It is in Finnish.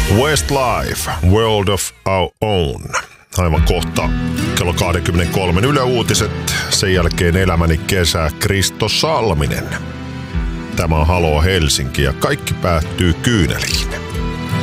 Westlife, World of Our Own. Aivan kohta kello 23 Yle Uutiset. Sen jälkeen Elämäni kesä, Kristo Salminen. Tämä on Haloo Helsinki ja kaikki päättyy kyyneliin.